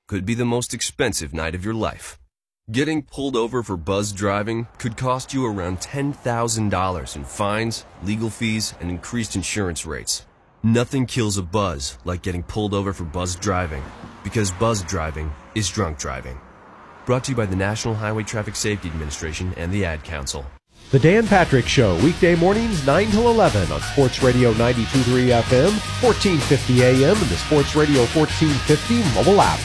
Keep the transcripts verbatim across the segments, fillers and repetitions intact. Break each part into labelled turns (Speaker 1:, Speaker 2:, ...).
Speaker 1: could be the most expensive night of your life. Getting pulled over for buzz driving could cost you around ten thousand dollars in fines, legal fees, and increased insurance rates. Nothing kills a buzz like getting pulled over for buzz driving, because buzz driving is drunk driving. Brought to you by the National Highway Traffic Safety Administration and the Ad Council.
Speaker 2: The Dan Patrick Show, weekday mornings nine till eleven on Sports Radio ninety-two point three F M, fourteen fifty A M, and the Sports Radio fourteen fifty mobile app.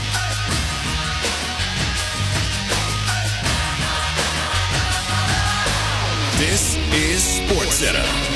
Speaker 3: This is SportsCenter.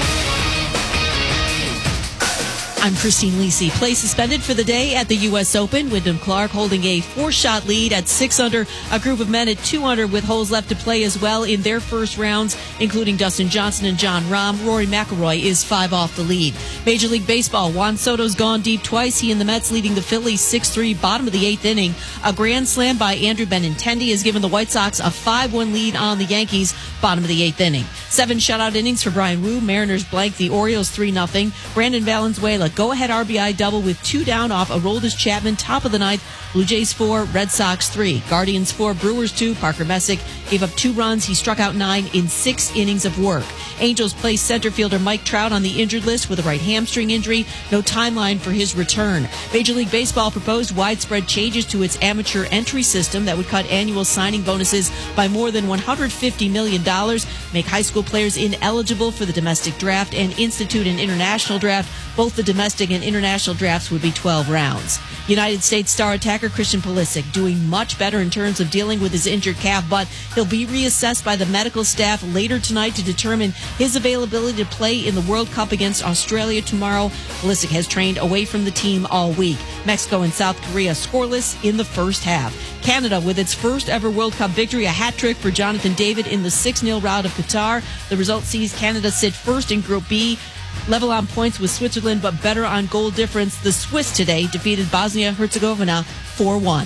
Speaker 4: I'm Christine Lisi. Play suspended for the day at the U S Open. Wyndham Clark holding a four-shot lead at six under. A group of men at two under with holes left to play as well in their first rounds, including Dustin Johnson and Jon Rahm. Rory McIlroy is five off the lead. Major League Baseball, Juan Soto's gone deep twice. He and the Mets leading the Phillies six three, bottom of the eighth inning. A grand slam by Andrew Benintendi has given the White Sox a five one lead on the Yankees, bottom of the eighth inning. Seven shutout innings for Brian Wu. Mariners blank the Orioles three nothing. Brandon Valenzuela go-ahead R B I double with two down off Aroldis Chapman, top of the ninth. Blue Jays four, Red Sox three. Guardians four, Brewers two. Parker Messick gave up two runs. He struck out nine in six innings of work. Angels placed center fielder Mike Trout on the injured list with a right hamstring injury. No timeline for his return. Major League Baseball proposed widespread changes to its amateur entry system that would cut annual signing bonuses by more than one hundred fifty million dollars, make high school players ineligible for the domestic draft, and institute an international draft. Both the domestic and international drafts would be twelve rounds. United States star attacker Christian Pulisic doing much better in terms of dealing with his injured calf, but he'll be reassessed by the medical staff later tonight to determine his availability to play in the World Cup against Australia tomorrow. Pulisic has trained away from the team all week. Mexico and South Korea scoreless in the first half. Canada with its first ever World Cup victory, a hat trick for Jonathan David in the six nil rout of Qatar. The result sees Canada sit first in Group B, level on points with Switzerland, but better on goal difference. The Swiss today defeated Bosnia-Herzegovina four one.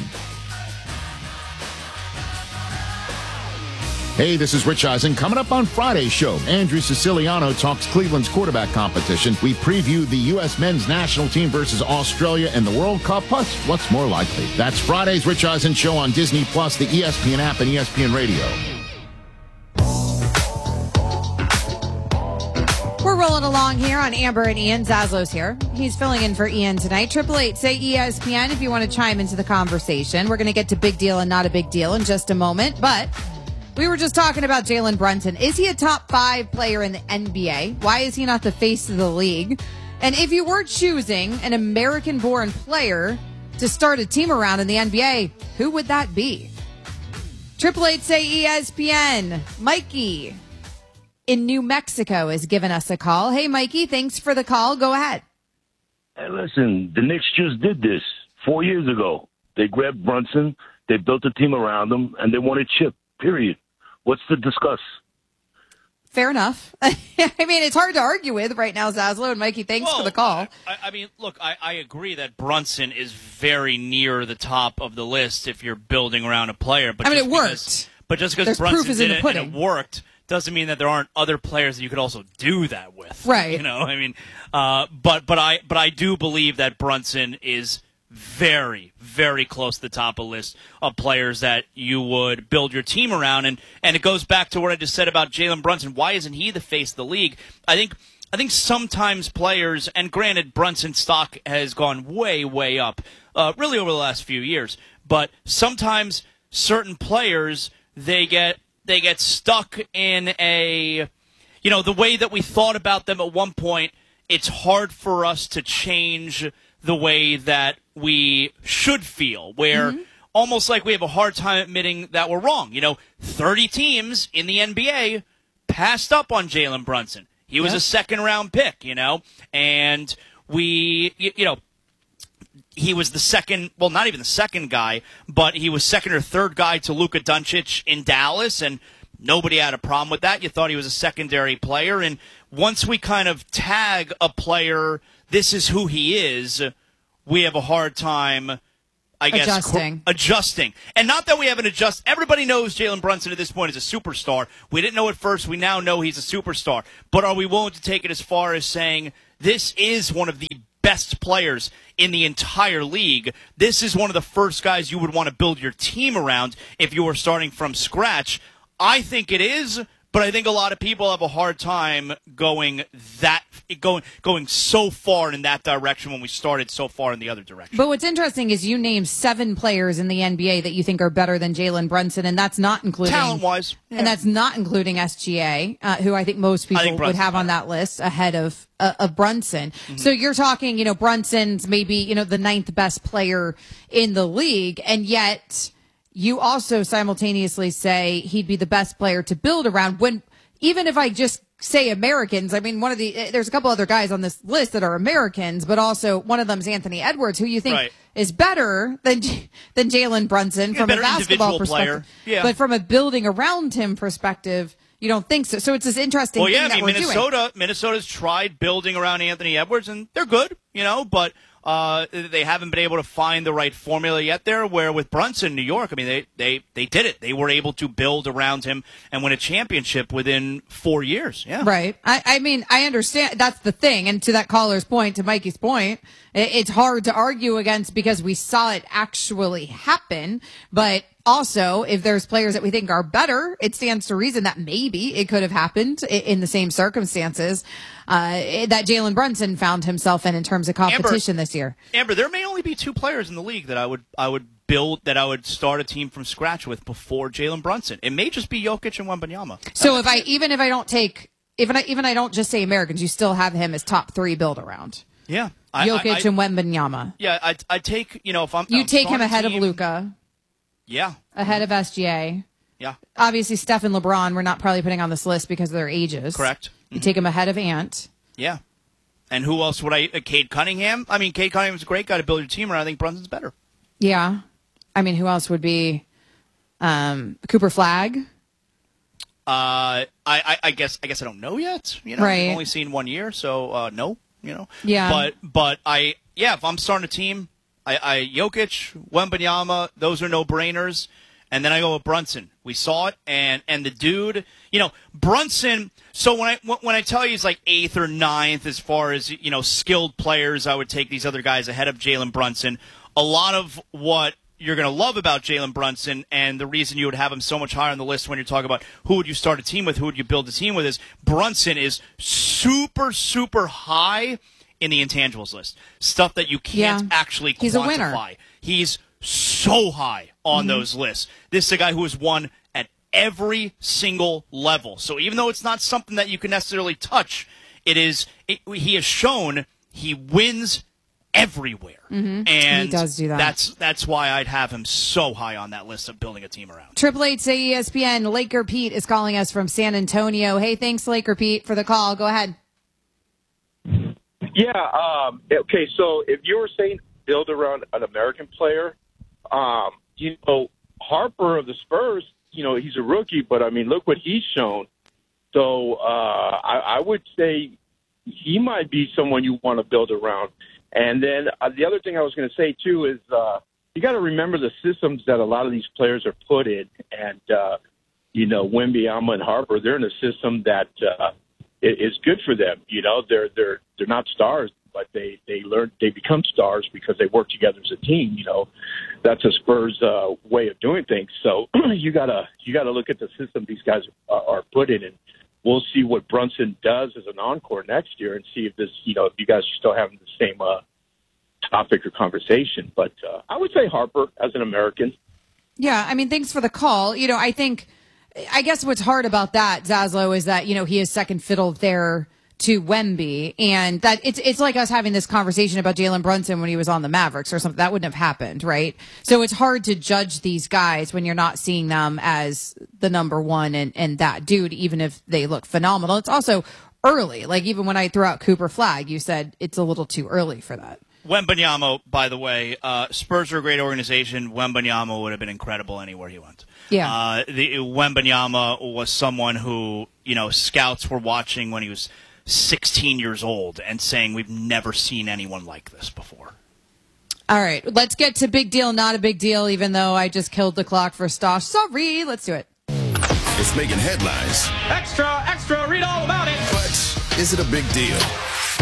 Speaker 5: Hey, this is Rich Eisen. Coming up on Friday's show, Andrew Siciliano talks Cleveland's quarterback competition. We preview the U S men's national team versus Australia in the World Cup, plus what's more likely. That's Friday's Rich Eisen show on Disney Plus, the E S P N app, and E S P N Radio.
Speaker 6: We're rolling along here on Amber and Ian. Zaslo's here. He's filling in for Ian tonight. Triple eight, say E S P N if you want to chime into the conversation. We're going to get to big deal and not a big deal in just a moment, but we were just talking about Jalen Brunson. Is he a top five player in the N B A? Why is he not the face of the league? And if you were choosing an American-born player to start a team around in the N B A, who would that be? Triple eight, say E S P N. Mikey in New Mexico has given us a call. Hey, Mikey, thanks for the call. Go ahead.
Speaker 7: Hey, listen, the Knicks just did this four years ago. They grabbed Brunson, they built a team around him, and they won a chip, period. What's to discuss?
Speaker 6: Fair enough. I mean, it's hard to argue with right now, Zaslow. And Mikey, thanks
Speaker 8: well,
Speaker 6: for the call.
Speaker 8: I, I mean, look, I, I agree that Brunson is very near the top of the list if you're building around a player. But
Speaker 6: I mean,
Speaker 8: just
Speaker 6: it worked.
Speaker 8: Because, but just because
Speaker 6: There's
Speaker 8: Brunson
Speaker 6: proof is
Speaker 8: did
Speaker 6: in the
Speaker 8: it
Speaker 6: pudding.
Speaker 8: and it worked doesn't mean that there aren't other players that you could also do that with.
Speaker 6: Right.
Speaker 8: You know, I mean, uh, but but I but I do believe that Brunson is very, very close to the top of the list of players that you would build your team around. And, and it goes back to what I just said about Jalen Brunson. Why isn't he the face of the league? I think I think sometimes players, and granted, Brunson's stock has gone way, way up, uh, really over the last few years. But sometimes certain players, they get they get stuck in a, you know, the way that we thought about them at one point. It's hard for us to change the way that we should feel, where mm-hmm. almost like we have a hard time admitting that we're wrong. You know, thirty teams in the N B A passed up on Jalen Brunson. He was
Speaker 6: yep.
Speaker 8: a second-round pick, you know, and we, you, you know, he was the second, well, not even the second guy, but he was second or third guy to Luka Doncic in Dallas, and nobody had a problem with that. You thought he was a secondary player, and once we kind of tag a player, this is who he is, we have a hard time, I guess,
Speaker 6: adjusting.
Speaker 8: Co- adjusting. And not that we haven't adjusted. Everybody knows Jalen Brunson at this point is a superstar. We didn't know it first. We now know he's a superstar. But are we willing to take it as far as saying this is one of the best players in the entire league. This is one of the first guys you would want to build your team around if you were starting from scratch. I think it is, but I think a lot of people have a hard time going that going going so far in that direction when we started so far in the other direction.
Speaker 6: But what's interesting is you named seven players in the N B A that you think are better than Jalen Brunson, and that's not including
Speaker 8: talent-wise, yeah.
Speaker 6: and that's not including S G A, uh, who I think most people
Speaker 8: think
Speaker 6: would have on that list ahead of uh, of Brunson. Mm-hmm. So you're talking, you know, Brunson's maybe you know the ninth best player in the league, and yet you also simultaneously say he'd be the best player to build around. When even if I just say Americans, I mean, one of the there's a couple other guys on this list that are Americans, but also one of them's Anthony Edwards, who you think
Speaker 8: right.
Speaker 6: is better than than Jalen Brunson
Speaker 8: yeah,
Speaker 6: from a basketball perspective,
Speaker 8: yeah.
Speaker 6: but from a building around him perspective, you don't think so. So it's this interesting
Speaker 8: well,
Speaker 6: thing
Speaker 8: yeah,
Speaker 6: that
Speaker 8: I mean,
Speaker 6: we're
Speaker 8: Minnesota,
Speaker 6: doing.
Speaker 8: Minnesota's tried building around Anthony Edwards, and they're good, you know, but uh, they haven't been able to find the right formula yet there, where with Brunson, New York, I mean, they, they, they did it. They were able to build around him and win a championship within four years. Yeah.
Speaker 6: Right. I, I mean, I understand. That's the thing. And to that caller's point, to Mikey's point, it, it's hard to argue against because we saw it actually happen. But also, if there's players that we think are better, it stands to reason that maybe it could have happened in, in the same circumstances uh, that Jalen Brunson found himself in in terms of competition
Speaker 8: Amber,
Speaker 6: this year.
Speaker 8: Amber, there may only be two players in the league that I would I would build that I would start a team from scratch with before Jalen Brunson. It may just be Jokic and Wembanyama.
Speaker 6: So if I even if I don't take even I even I don't just say Americans, you still have him as top three build around.
Speaker 8: Yeah,
Speaker 6: I, Jokic I, I, and Wembanyama.
Speaker 8: Yeah, I I take you know if I'm
Speaker 6: you
Speaker 8: I'm
Speaker 6: take him ahead
Speaker 8: team,
Speaker 6: of Luka.
Speaker 8: Yeah,
Speaker 6: ahead of S G A.
Speaker 8: Yeah,
Speaker 6: obviously Steph and LeBron we're not probably putting on this list because of their ages.
Speaker 8: Correct.
Speaker 6: You mm-hmm. take him ahead of Ant.
Speaker 8: Yeah. And who else would I? Uh, Cade Cunningham. I mean, Cade Cunningham's a great guy to build your team around. I think Brunson's better.
Speaker 6: Yeah, I mean, who else would be? Um, Cooper Flagg.
Speaker 8: Uh, I, I, I guess I guess I don't know yet. You know,
Speaker 6: right.
Speaker 8: I've only seen one year, so uh, no. You know.
Speaker 6: Yeah.
Speaker 8: But but I yeah, if I'm starting a team, I, I Jokic, Wembanyama, those are no brainers. And then I go with Brunson. We saw it, and, and the dude, you know, Brunson. So when I when I tell you he's like eighth or ninth as far as you know skilled players, I would take these other guys ahead of Jalen Brunson. A lot of what you're going to love about Jalen Brunson, and the reason you would have him so much higher on the list when you're talking about who would you start a team with, who would you build a team with, is Brunson is super super high in the intangibles list, stuff that you can't
Speaker 6: yeah.
Speaker 8: actually
Speaker 6: he's
Speaker 8: quantify.
Speaker 6: A winner.
Speaker 8: He's so high on mm-hmm. those lists. This is a guy who has won at every single level. So even though it's not something that you can necessarily touch, it is. It, he has shown he wins everywhere,
Speaker 6: mm-hmm.
Speaker 8: and
Speaker 6: he does do that.
Speaker 8: That's that's why I'd have him so high on that list of building a team around.
Speaker 6: Triple eight say E S P N. Laker Pete is calling us from San Antonio. Hey, thanks, Laker Pete, for the call. Go ahead.
Speaker 9: Yeah. Um, okay. So if you were saying build around an American player. Um, you know, Harper of the Spurs, you know, he's a rookie, but, I mean, look what he's shown. So uh, I, I would say he might be someone you want to build around. And then uh, the other thing I was going to say, too, is uh, you got to remember the systems that a lot of these players are put in. And, uh, you know, Wembanyama and Harper, they're in a system that uh, is good for them. You know, they're they're they're not stars, but they, they learn they become stars because they work together as a team. You know, that's a Spurs uh, way of doing things. So you gotta you gotta look at the system these guys are, are put in, and we'll see what Brunson does as an encore next year, and see if this you know if you guys are still having the same uh, topic or conversation. But uh, I would say Harper as an American.
Speaker 6: Yeah, I mean, thanks for the call. You know, I think I guess what's hard about that, Zaslow, is that you know he is second fiddle there to Wemby, and that it's it's like us having this conversation about Jalen Brunson when he was on the Mavericks or something. That wouldn't have happened, right? So it's hard to judge these guys when you're not seeing them as the number one and, and that dude, even if they look phenomenal. It's also early. Like even when I threw out Cooper Flagg, you said it's a little too early for that.
Speaker 8: Wembanyama, by the way, uh, Spurs are a great organization. Wembanyama would have been incredible anywhere he went.
Speaker 6: Yeah.
Speaker 8: Uh, the Wembanyama was someone who, you know, scouts were watching when he was sixteen years old and saying we've never seen anyone like this before.
Speaker 6: All right, let's get to big deal, not a big deal, even though I just killed the clock for Stosh. Sorry, let's do it.
Speaker 3: It's making headlines.
Speaker 10: Extra, extra, read all about it.
Speaker 3: But is it a big deal?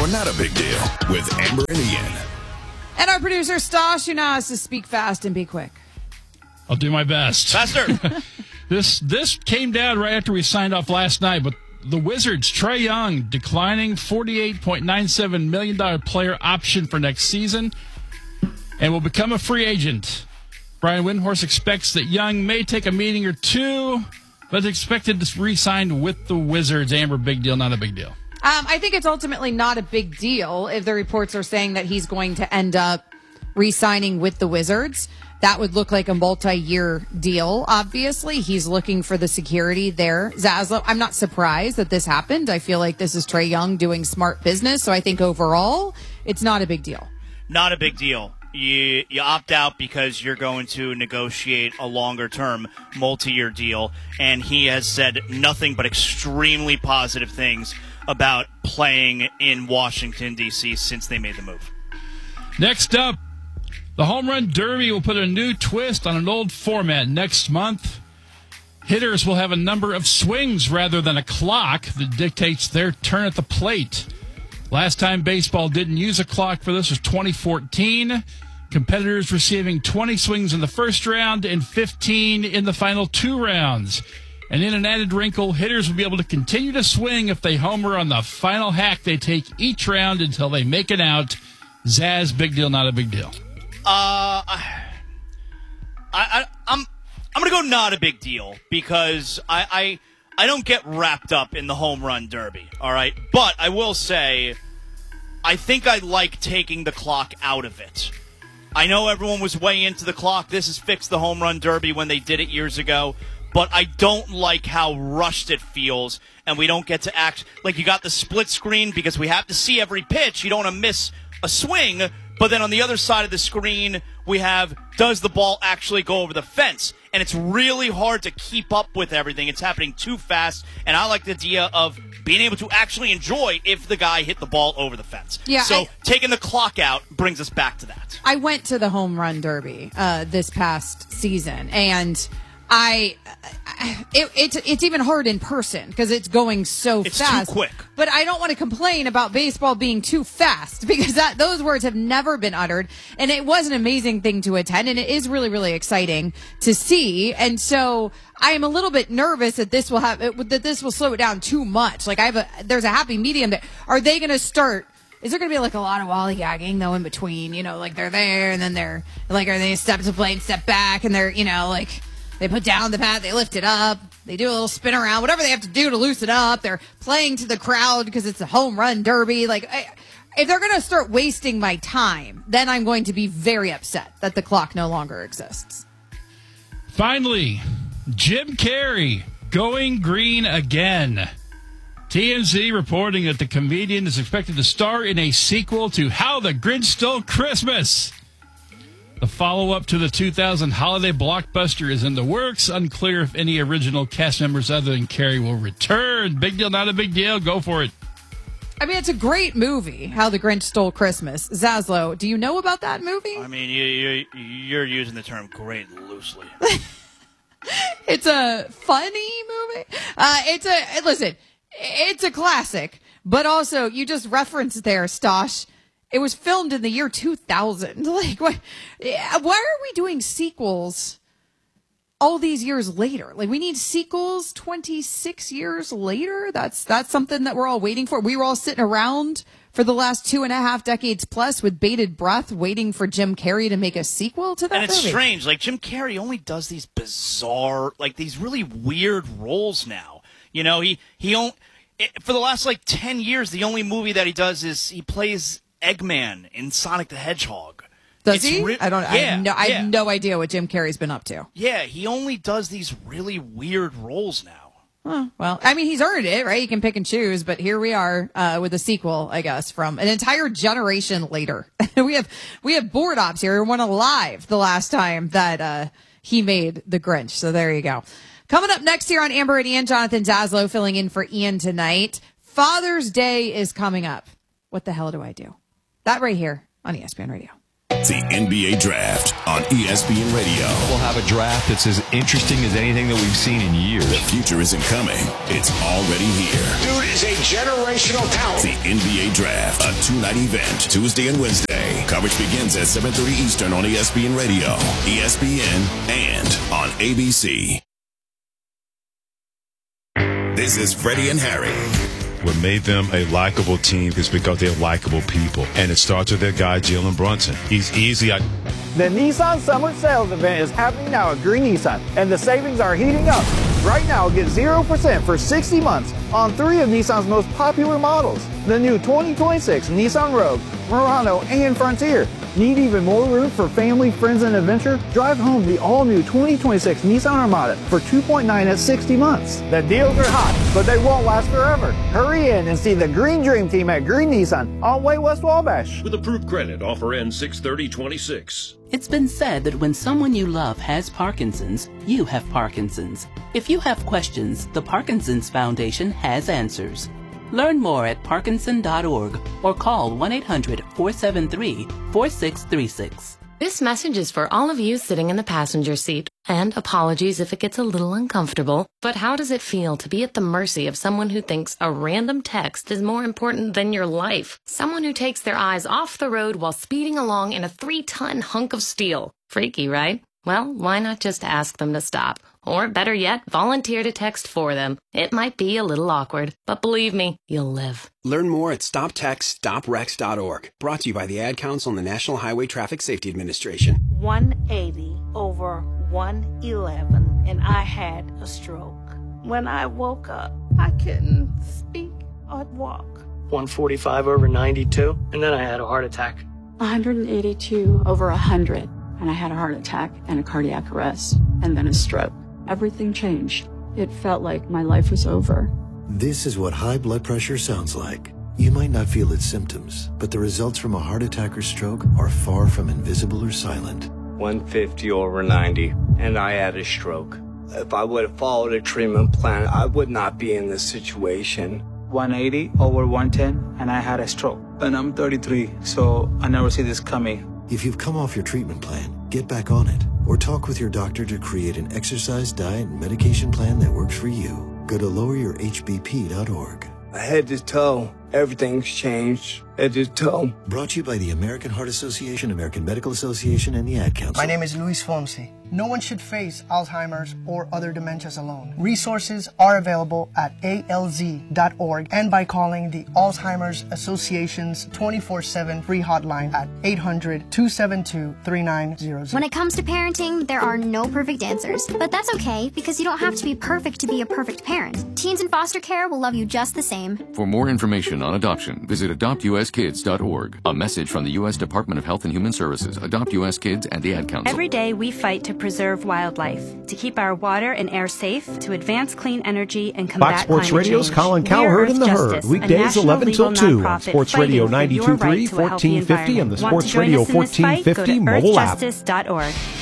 Speaker 3: or not a big deal with Amber and Ian.
Speaker 6: And our producer, Stosh, who now has to speak fast and be quick.
Speaker 10: I'll do my best.
Speaker 8: Faster.
Speaker 10: this this came down right after we signed off last night, but the Wizards, Trae Young, declining forty-eight point nine seven million dollars player option for next season and will become a free agent. Brian Windhorst expects that Young may take a meeting or two, but is expected to re-sign with the Wizards. Amber, big deal, not a big deal?
Speaker 6: Um, I think it's ultimately not a big deal if the reports are saying that he's going to end up re-signing with the Wizards. That would look like a multi-year deal, obviously. He's looking for the security there. Zaslow, I'm not surprised that this happened. I feel like this is Trae Young doing smart business, so I think overall it's not a big deal.
Speaker 8: Not a big deal. You you opt out because you're going to negotiate a longer-term, multi-year deal, and he has said nothing but extremely positive things about playing in Washington, D C since they made the move.
Speaker 10: Next up, the Home Run Derby will put a new twist on an old format next month. Hitters will have a number of swings rather than a clock that dictates their turn at the plate. Last time baseball didn't use a clock for this was twenty fourteen. Competitors receiving twenty swings in the first round and fifteen in the final two rounds. And in an added wrinkle, hitters will be able to continue to swing if they homer on the final hack they take each round until they make it out. Zaz, big deal, not a big deal?
Speaker 8: Uh, I, I, I'm, I'm gonna go not a big deal because I, I, I don't get wrapped up in the home run derby. All right, but I will say, I think I like taking the clock out of it. I know everyone was way into the clock. This has fixed the home run derby when they did it years ago. But I don't like how rushed it feels, and we don't get to act like you got the split screen because we have to see every pitch. You don't want to miss a swing, but then on the other side of the screen, we have, does the ball actually go over the fence? And it's really hard to keep up with everything. It's happening too fast, and I like the idea of being able to actually enjoy if the guy hit the ball over the fence.
Speaker 6: Yeah,
Speaker 8: so
Speaker 6: I,
Speaker 8: taking the clock out brings us back to that.
Speaker 6: I went to the home run derby uh, this past season, and I, it, it's it's even hard in person because it's going so
Speaker 8: it's
Speaker 6: fast.
Speaker 8: It's too quick.
Speaker 6: But I don't want to complain about baseball being too fast because that those words have never been uttered. And it was an amazing thing to attend, and it is really, really exciting to see. And so I am a little bit nervous that this will have that this will slow it down too much. Like I have a there's a happy medium there. Are they going to start? Is there going to be like a lot of lollygagging though in between? You know, like they're there and then they're like, are they step to the plate, step back, and they're you know like. They put down the bat, they lift it up, they do a little spin around, whatever they have to do to loosen up. They're playing to the crowd because it's a home run derby. Like, I, if they're going to start wasting my time, then I'm going to be very upset that the clock no longer exists.
Speaker 10: Finally, Jim Carrey going green again. T M Z reporting that the comedian is expected to star in a sequel to How the Grinch Stole Christmas. The follow-up to the two thousand holiday blockbuster is in the works. Unclear if any original cast members other than Carrey will return. Big deal, not a big deal. Go for it.
Speaker 6: I mean, it's a great movie, How the Grinch Stole Christmas. Zaslow, do you know about that movie?
Speaker 8: I mean, you, you, you're using the term great loosely.
Speaker 6: It's a funny movie. Uh, it's a, listen, it's a classic, but also you just referenced there, Stosh. It was filmed in the year two thousand. Like, why, why are we doing sequels all these years later? Like, we need sequels twenty-six years later? That's that's something that we're all waiting for. We were all sitting around for the last two and a half decades plus with bated breath waiting for Jim Carrey to make a sequel to that
Speaker 8: And it's
Speaker 6: movie.
Speaker 8: strange. Like, Jim Carrey only does these bizarre, like, these really weird roles now. You know, he, he only, for the last, like, ten years, the only movie that he does is he plays Eggman in Sonic the Hedgehog.
Speaker 6: Does
Speaker 8: it's
Speaker 6: he?
Speaker 8: Re-
Speaker 6: I don't.
Speaker 8: Yeah,
Speaker 6: I, have no, I
Speaker 8: yeah.
Speaker 6: have no idea what Jim Carrey's been up to.
Speaker 8: Yeah, he only does these really weird roles now.
Speaker 6: Huh, well, I mean, he's earned it, right? He can pick and choose, but here we are uh, with a sequel, I guess, from an entire generation later. we have we have Board Ops here, who went alive the last time that uh, he made The Grinch. So there you go. Coming up next here on Amber and Ian, Jonathan Zaslow filling in for Ian tonight. Father's Day is coming up. What the hell do I do? That right here on E S P N Radio.
Speaker 3: The N B A Draft on E S P N Radio.
Speaker 11: We'll have a draft that's as interesting as anything that we've seen in years.
Speaker 3: The future isn't coming. It's already here.
Speaker 12: Dude is a generational talent.
Speaker 3: The N B A Draft, a two-night event, Tuesday and Wednesday. Coverage begins at seven thirty Eastern on E S P N Radio, E S P N, and on A B C. This is Freddie and Harry.
Speaker 13: What made them a likable team is because they're likable people. And it starts with their guy, Jalen Brunson. He's easy. I-
Speaker 14: the Nissan Summer Sales Event is happening now at Green Nissan, and the savings are heating up. Right now, get zero percent for sixty months on three of Nissan's most popular models. The new twenty twenty-six Nissan Rogue, Murano, and Frontier. Need even more room for family, friends, and adventure? Drive home the all-new twenty twenty-six Nissan Armada for two point nine at sixty months. The deals are hot, but they won't last forever. Hurry in and see the Green Dream Team at Green Nissan on Way West Wabash.
Speaker 15: With approved credit, offer ends six thirty twenty-six.
Speaker 16: It's been said that when someone you love has Parkinson's, you have Parkinson's. If you have questions, the Parkinson's Foundation has answers. Learn more at parkinson dot org or call one eight hundred four seven three four six three six.
Speaker 17: This message is for all of you sitting in the passenger seat. And apologies if it gets a little uncomfortable, but how does it feel to be at the mercy of someone who thinks a random text is more important than your life? Someone who takes their eyes off the road while speeding along in a three-ton hunk of steel. Freaky, right? Well, why not just ask them to stop? Or better yet, volunteer to text for them. It might be a little awkward, but believe me, you'll live.
Speaker 18: Learn more at stop text stop wrecks dot org. Brought to you by the Ad Council and the National Highway Traffic Safety Administration.
Speaker 19: one eighty over one eleven, and I had a stroke. When I woke up, I couldn't speak or walk.
Speaker 20: one forty-five over ninety-two, and then I had a heart attack.
Speaker 21: one eighty-two over one hundred, and I had a heart attack and a cardiac arrest, and then a stroke. Everything changed. It felt like my life was over.
Speaker 22: This is what high blood pressure sounds like. You might not feel its symptoms, but the results from a heart attack or stroke are far from invisible or silent.
Speaker 23: one fifty over ninety, and I had a stroke. If I would have followed a treatment plan, I would not be in this situation.
Speaker 24: one eighty over one ten, and I had a stroke. And I'm thirty-three, so I never see this coming.
Speaker 22: If you've come off your treatment plan, get back on it. Or talk with your doctor to create an exercise, diet, and medication plan that works for you. Go to lower your H B P dot org.
Speaker 23: Head to toe, everything's changed. Head to toe.
Speaker 22: Brought to you by the American Heart Association, American Medical Association, and the Ad Council.
Speaker 25: My name is Luis Fonsi. No one should face Alzheimer's or other dementias alone. Resources are available at A L Z dot org and by calling the Alzheimer's Association's twenty-four seven free hotline at eight hundred two seven two three nine zero zero.
Speaker 26: When it comes to parenting, there are no perfect answers, but that's okay because you don't have to be perfect to be a perfect parent. Teens in foster care will love you just the same.
Speaker 27: For more information on adoption, visit adopt u s kids dot org. A message from the U S Department of Health and Human Services, Adopt U S Kids, and the Ad Council.
Speaker 28: Every day we fight to preserve wildlife, to keep our water and air safe, to advance clean energy and combat
Speaker 2: Fox Sports
Speaker 28: climate
Speaker 2: Radio's
Speaker 28: change.
Speaker 2: Colin Cowherd and the Herd. Weekdays eleven till two on Sports Radio ninety-two point three, fourteen fifty, and the Sports Radio fourteen fifty mobile app.
Speaker 28: earth justice dot org.